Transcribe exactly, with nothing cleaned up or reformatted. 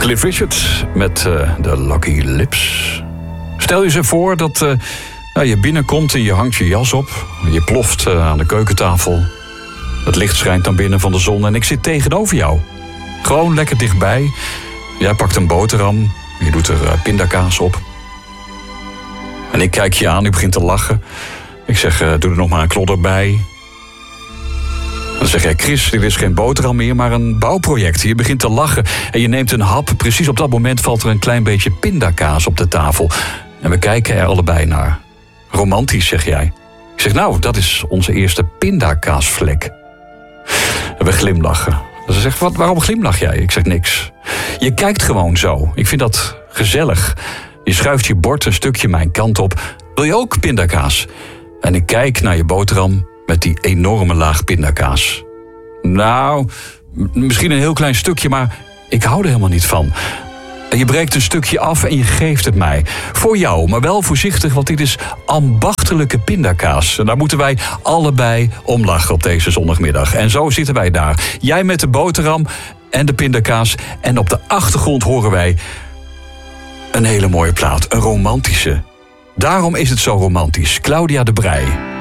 Cliff Richard met uh, de Lucky Lips. Stel je ze voor dat uh, nou, je binnenkomt en je hangt je jas op. Je ploft uh, aan de keukentafel. Het licht schijnt dan binnen van de zon en ik zit tegenover jou. Gewoon lekker dichtbij. Jij pakt een boterham. Je doet er uh, pindakaas op. En ik kijk je aan, ik begin te lachen. Ik zeg, uh, doe er nog maar een klodder bij. Dan zeg jij, Chris, dit is geen boterham meer, maar een bouwproject. Je begint te lachen en je neemt een hap. Precies op dat moment valt er een klein beetje pindakaas op de tafel. En we kijken er allebei naar. Romantisch, zeg jij. Ik zeg, nou, dat is onze eerste pindakaasvlek. En we glimlachen. Ze zegt, wat, waarom glimlach jij? Ik zeg, niks. Je kijkt gewoon zo. Ik vind dat gezellig. Je schuift je bord een stukje mijn kant op. Wil je ook pindakaas? En ik kijk naar je boterham met die enorme laag pindakaas. Nou, m- misschien een heel klein stukje, maar ik hou er helemaal niet van. En je breekt een stukje af en je geeft het mij. Voor jou, maar wel voorzichtig, want dit is ambachtelijke pindakaas. En daar moeten wij allebei om lachen op deze zondagmiddag. En zo zitten wij daar. Jij met de boterham en de pindakaas. En op de achtergrond horen wij een hele mooie plaat. Een romantische. Daarom is het zo romantisch. Claudia de Breij.